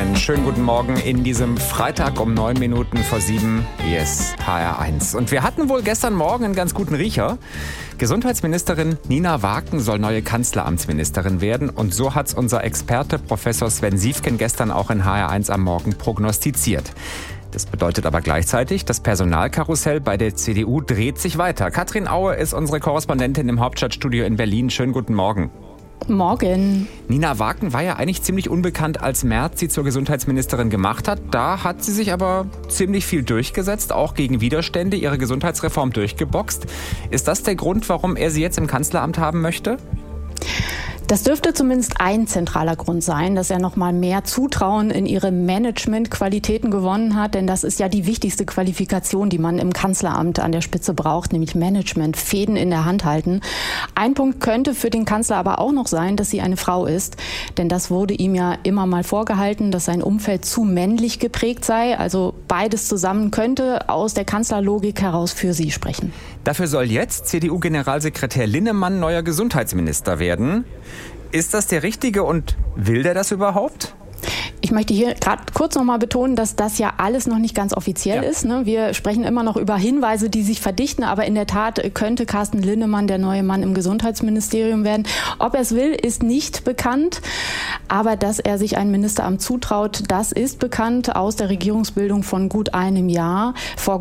Einen schönen guten Morgen in diesem Freitag um 9 Minuten vor 7. Hier ist HR1. Und wir hatten wohl gestern Morgen einen ganz guten Riecher. Gesundheitsministerin Nina Waken soll neue Kanzleramtsministerin werden. Und so hat's unser Experte Professor Sven Siefken gestern auch in HR1 am Morgen prognostiziert. Das bedeutet aber gleichzeitig, das Personalkarussell bei der CDU dreht sich weiter. Katrin Aue ist unsere Korrespondentin im Hauptstadtstudio in Berlin. Schönen guten Morgen. Morgen. Nina Waken war ja eigentlich ziemlich unbekannt, als Merz sie zur Gesundheitsministerin gemacht hat. Da hat sie sich aber ziemlich viel durchgesetzt, auch gegen Widerstände, ihre Gesundheitsreform durchgeboxt. Ist das der Grund, warum er sie jetzt im Kanzleramt haben möchte? Das dürfte zumindest ein zentraler Grund sein, dass er noch mal mehr Zutrauen in ihre Managementqualitäten gewonnen hat. Denn das ist ja die wichtigste Qualifikation, die man im Kanzleramt an der Spitze braucht, nämlich Management, Fäden in der Hand halten. Ein Punkt könnte für den Kanzler aber auch noch sein, dass sie eine Frau ist. Denn das wurde ihm ja immer mal vorgehalten, dass sein Umfeld zu männlich geprägt sei. Also beides zusammen könnte aus der Kanzlerlogik heraus für sie sprechen. Dafür soll jetzt CDU-Generalsekretär Linnemann neuer Gesundheitsminister werden. Ist das der Richtige und will der das überhaupt? Ich möchte hier gerade kurz noch mal betonen, dass das ja alles noch nicht ganz offiziell ist. Ne? Wir sprechen immer noch über Hinweise, die sich verdichten, aber in der Tat könnte Carsten Linnemann der neue Mann im Gesundheitsministerium werden. Ob er es will, ist nicht bekannt, aber dass er sich ein Ministeramt zutraut, das ist bekannt aus der Regierungsbildung von vor gut einem Jahr.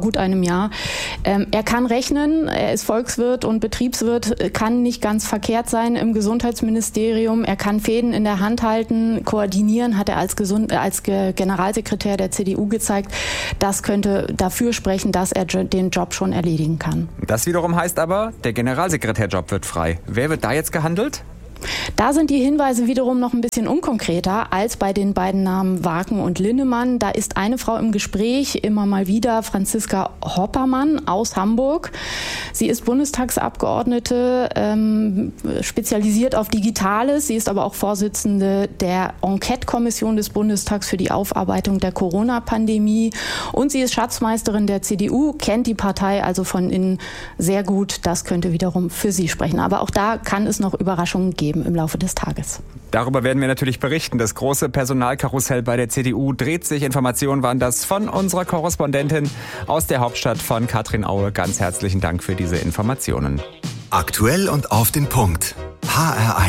Er kann rechnen, er ist Volkswirt und Betriebswirt, kann nicht ganz verkehrt sein im Gesundheitsministerium. Er kann Fäden in der Hand halten, koordinieren, hat er als Generalsekretär der CDU gezeigt. Das könnte dafür sprechen, dass er den Job schon erledigen kann. Das wiederum heißt aber, der Generalsekretärjob wird frei. Wer wird da jetzt gehandelt? Da sind die Hinweise wiederum noch ein bisschen unkonkreter als bei den beiden Namen Waken und Linnemann. Da ist eine Frau im Gespräch, immer mal wieder, Franziska Hoppermann aus Hamburg. Sie ist Bundestagsabgeordnete, spezialisiert auf Digitales. Sie ist aber auch Vorsitzende der Enquete-Kommission des Bundestags für die Aufarbeitung der Corona-Pandemie. Und sie ist Schatzmeisterin der CDU, kennt die Partei also von innen sehr gut. Das könnte wiederum für sie sprechen. Aber auch da kann es noch Überraschungen geben im Laufe des Tages. Darüber werden wir natürlich berichten. Das große Personalkarussell bei der CDU dreht sich. Informationen waren das von unserer Korrespondentin aus der Hauptstadt, von Katrin Aue. Ganz herzlichen Dank für diese Informationen. Aktuell und auf den Punkt. HR1.